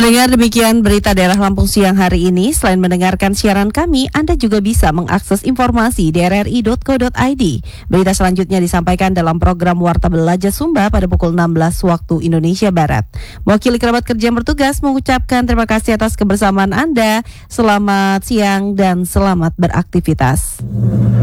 Pendengar, demikian berita daerah Lampung siang hari ini. Selain mendengarkan siaran kami, Anda juga bisa mengakses informasi di rri.co.id. Berita selanjutnya disampaikan dalam program Warta Belajar Sumba pada pukul 16 waktu Indonesia Barat. Mewakili kerabat kerja yang bertugas mengucapkan terima kasih atas kebersamaan Anda. Selamat siang dan selamat beraktivitas.